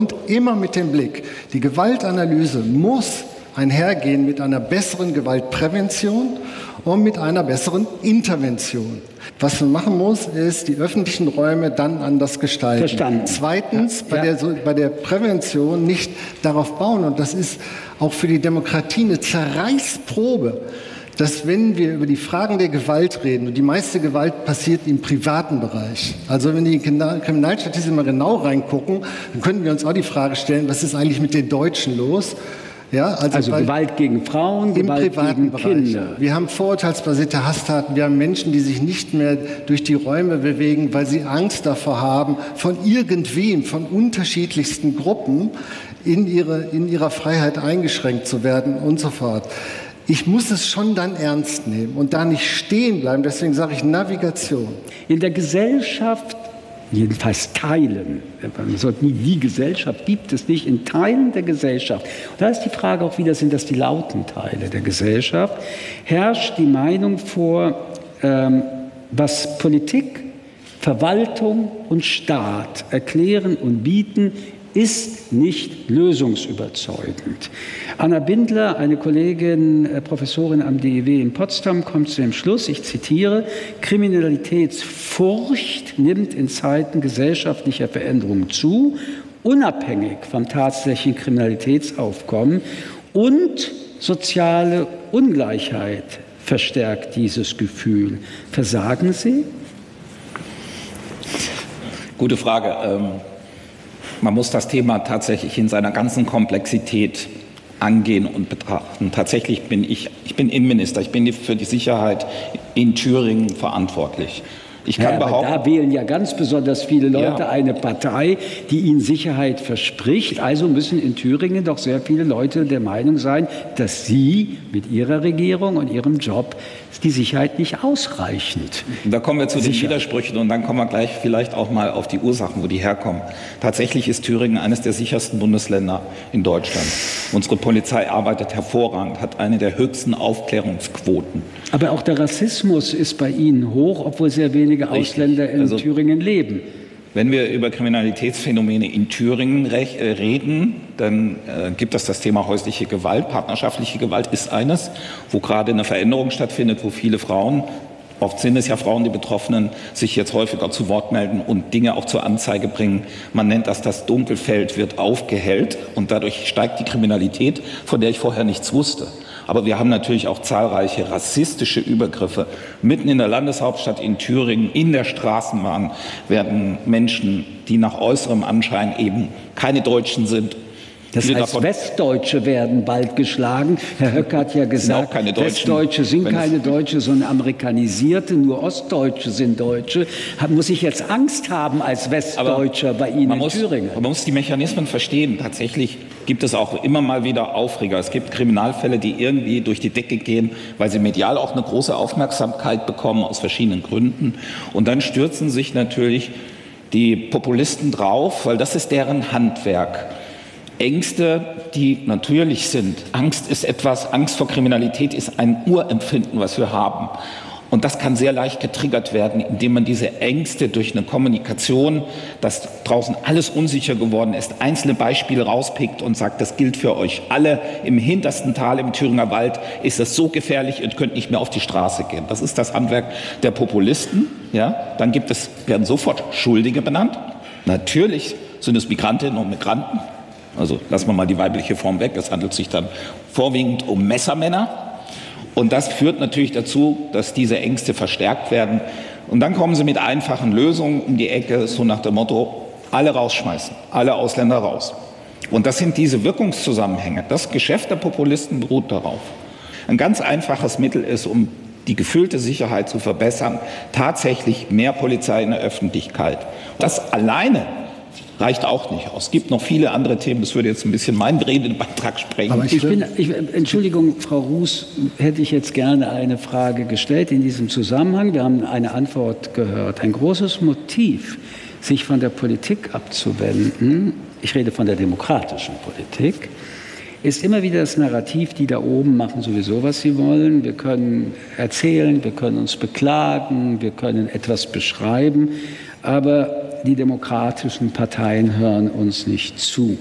immer mit dem Blick, die Gewaltanalyse muss einhergehen mit einer besseren Gewaltprävention und mit einer besseren Intervention. Was man machen muss, ist die öffentlichen Räume dann anders gestalten. Verstanden. Zweitens, bei der Prävention nicht darauf bauen, und das ist auch für die Demokratie eine Zerreißprobe, dass wenn wir über die Fragen der Gewalt reden, und die meiste Gewalt passiert im privaten Bereich, also wenn die Kriminalstatistiken mal genau reingucken, dann könnten wir uns auch die Frage stellen, was ist eigentlich mit den Deutschen los? Ja, also Gewalt gegen Frauen, Gewalt gegen Kinder. Wir haben vorurteilsbasierte Hasstaten, wir haben Menschen, die sich nicht mehr durch die Räume bewegen, weil sie Angst davor haben, von irgendwem, von unterschiedlichsten Gruppen in ihrer Freiheit eingeschränkt zu werden und so fort. Ich muss es schon dann ernst nehmen und da nicht stehen bleiben. Deswegen sage ich Navigation. In der Gesellschaft, jedenfalls Teilen, man sollte nie die Gesellschaft, gibt es nicht, in Teilen der Gesellschaft. Und da ist die Frage auch wieder, sind das die lauten Teile der Gesellschaft, herrscht die Meinung vor, was Politik, Verwaltung und Staat erklären und bieten, ist nicht lösungsüberzeugend. Anna Bindler, eine Kollegin, Professorin am DIW in Potsdam, kommt zu dem Schluss, ich zitiere, Kriminalitätsfurcht nimmt in Zeiten gesellschaftlicher Veränderungen zu, unabhängig vom tatsächlichen Kriminalitätsaufkommen, und soziale Ungleichheit verstärkt dieses Gefühl. Versagen Sie? Gute Frage. Man muss das Thema tatsächlich in seiner ganzen Komplexität angehen und betrachten. Tatsächlich bin ich bin Innenminister, ich bin für die Sicherheit in Thüringen verantwortlich. Ich kann behaupten, da wählen ja ganz besonders viele Leute eine Partei, die ihnen Sicherheit verspricht. Also müssen in Thüringen doch sehr viele Leute der Meinung sein, dass sie mit ihrer Regierung und ihrem Job die Sicherheit nicht ausreichend. Da kommen wir zu den Widersprüchen und dann kommen wir gleich vielleicht auch mal auf die Ursachen, wo die herkommen. Tatsächlich ist Thüringen eines der sichersten Bundesländer in Deutschland. Unsere Polizei arbeitet hervorragend, hat eine der höchsten Aufklärungsquoten. Aber auch der Rassismus ist bei Ihnen hoch, obwohl sehr wenige Ausländer in Thüringen leben. Wenn wir über Kriminalitätsphänomene in Thüringen reden, dann gibt es das Thema häusliche Gewalt. Partnerschaftliche Gewalt ist eines, wo gerade eine Veränderung stattfindet, wo viele Frauen, oft sind es ja Frauen, die Betroffenen, sich jetzt häufiger zu Wort melden und Dinge auch zur Anzeige bringen. Man nennt das Dunkelfeld wird aufgehellt und dadurch steigt die Kriminalität, von der ich vorher nichts wusste. Aber wir haben natürlich auch zahlreiche rassistische Übergriffe. Mitten in der Landeshauptstadt in Thüringen, in der Straßenbahn, werden Menschen, die nach äußerem Anschein eben keine Deutschen sind. Das heißt, Westdeutsche werden bald geschlagen. Herr Höcke hat ja gesagt, Westdeutsche sind keine Deutsche, sondern Amerikanisierte, nur Ostdeutsche sind Deutsche. Muss ich jetzt Angst haben als Westdeutscher bei Ihnen in Thüringen? Man muss die Mechanismen verstehen. Tatsächlich gibt es auch immer mal wieder Aufreger. Es gibt Kriminalfälle, die irgendwie durch die Decke gehen, weil sie medial auch eine große Aufmerksamkeit bekommen, aus verschiedenen Gründen. Und dann stürzen sich natürlich die Populisten drauf, weil das ist deren Handwerk. Ängste, die natürlich sind. Angst ist etwas, Angst vor Kriminalität ist ein Urempfinden, was wir haben. Und das kann sehr leicht getriggert werden, indem man diese Ängste durch eine Kommunikation, dass draußen alles unsicher geworden ist, einzelne Beispiele rauspickt und sagt, das gilt für euch alle. Im hintersten Tal im Thüringer Wald ist es so gefährlich, ihr könnt nicht mehr auf die Straße gehen. Das ist das Handwerk der Populisten. Ja? Dann werden sofort Schuldige benannt. Natürlich sind es Migrantinnen und Migranten. Also lassen wir mal die weibliche Form weg. Es handelt sich dann vorwiegend um Messermänner. Und das führt natürlich dazu, dass diese Ängste verstärkt werden. Und dann kommen sie mit einfachen Lösungen um die Ecke, so nach dem Motto, alle rausschmeißen, alle Ausländer raus. Und das sind diese Wirkungszusammenhänge. Das Geschäft der Populisten beruht darauf. Ein ganz einfaches Mittel ist, um die gefühlte Sicherheit zu verbessern, tatsächlich mehr Polizei in der Öffentlichkeit. Das alleine reicht auch nicht aus. Es gibt noch viele andere Themen, das würde jetzt ein bisschen meinen Redebeitrag sprengen. Aber Entschuldigung, Frau Ruß, hätte ich jetzt gerne eine Frage gestellt in diesem Zusammenhang. Wir haben eine Antwort gehört. Ein großes Motiv, sich von der Politik abzuwenden, ich rede von der demokratischen Politik, ist immer wieder das Narrativ, die da oben machen sowieso, was sie wollen. Wir können erzählen, wir können uns beklagen, wir können etwas beschreiben, aber die demokratischen Parteien hören uns nicht zu.